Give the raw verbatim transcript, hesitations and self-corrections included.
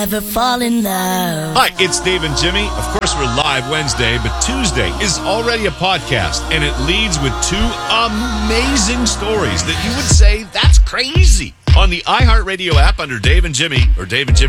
Ever fall in love. Hi, it's Dave and Jimmy. Of course, we're live Wednesday, but Tuesday is already a podcast, and it leads with two amazing stories that you would say, that's crazy. On the iHeartRadio app under Dave and Jimmy, or Dave and Jimmy